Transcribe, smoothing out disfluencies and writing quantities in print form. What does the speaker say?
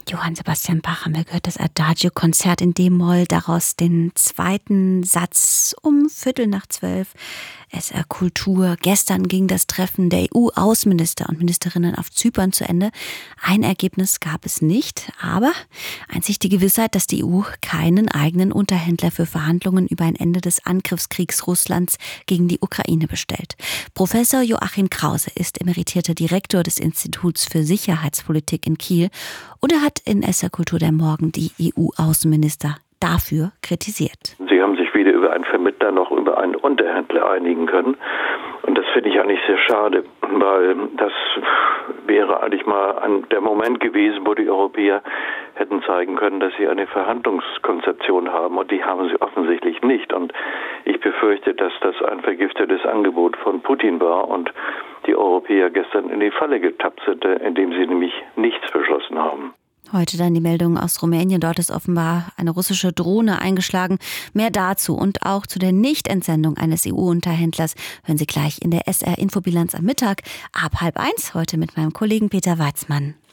Johann Sebastian Bach haben wir gehört, das Adagio-Konzert in D-Moll, daraus den zweiten Satz um 11:45. SR Kultur. Gestern ging das Treffen der EU-Außenminister und Ministerinnen auf Zypern zu Ende. Ein Ergebnis gab es nicht, aber einzig die Gewissheit, dass die EU keinen eigenen Unterhändler für Verhandlungen über ein Ende des Angriffskriegs Russlands gegen die Ukraine bestellt. Professor Joachim Krause ist emeritierter Direktor des Instituts für Sicherheitspolitik in Kiel und er hat in SR Kultur der Morgen die EU-Außenminister dafür kritisiert. Sie haben sich weder über einen Vermittler noch über einen Unterhändler einigen können. Und das finde ich eigentlich sehr schade, weil das wäre eigentlich mal der Moment gewesen, wo die Europäer hätten zeigen können, dass sie eine Verhandlungskonzeption haben. Und die haben sie offensichtlich nicht. Und ich befürchte, dass das ein vergiftetes Angebot von Putin war und die Europäer gestern in die Falle getappt sind, indem sie nämlich nichts beschlossen haben. Heute dann die Meldung aus Rumänien. Dort ist offenbar eine russische Drohne eingeschlagen. Mehr dazu und auch zu der Nichtentsendung eines EU-Unterhändlers hören Sie gleich in der SR-Infobilanz am Mittag ab 12:30. Heute mit meinem Kollegen Peter Weizmann.